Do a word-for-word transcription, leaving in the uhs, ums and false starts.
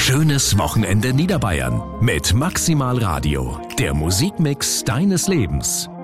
schönes Wochenende Niederbayern mit Maximal Radio, der Musikmix deines Lebens.